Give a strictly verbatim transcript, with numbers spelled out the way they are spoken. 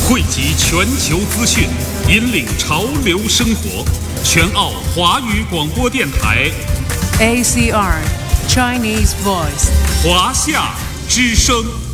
汇集全球资讯，引领潮流生活。全澳华语广播电台 A C R Chinese Voice 华夏之声。